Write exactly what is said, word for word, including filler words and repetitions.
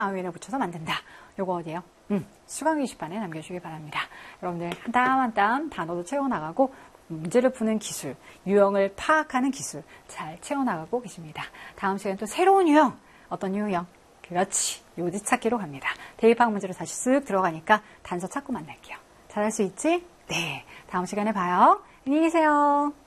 아위를 붙여서 만든다. 요거 어디에요? 음, 수강 게시판에 남겨주시기 바랍니다. 여러분들 한 땀 한 땀 단어도 채워나가고 문제를 푸는 기술, 유형을 파악하는 기술 잘 채워나가고 계십니다. 다음 시간에 또 새로운 유형, 어떤 유형? 그렇지, 요지 찾기로 갑니다. 대입학 문제로 다시 쓱 들어가니까 단서 찾고 만날게요. 잘할 수 있지? 네, 다음 시간에 봐요. 안녕히 계세요.